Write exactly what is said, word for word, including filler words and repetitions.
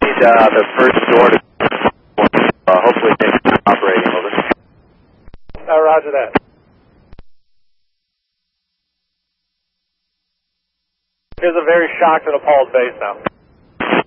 need uh, the first door to uh, hopefully it's operating. Over. Uh, roger that. Here's a very shocked and appalled base now.